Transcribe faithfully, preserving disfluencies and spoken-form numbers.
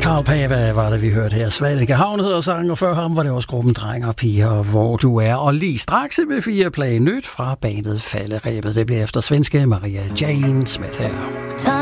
Carl Pava var det, vi hørte her. Svanike Havn hedder sangen, og før ham var det også gruppen Dreng og Piger, hvor du er. Og lige straks med fire play nyt fra bandet Falderebet. Det bliver efter svenske Maria Jane Smith her.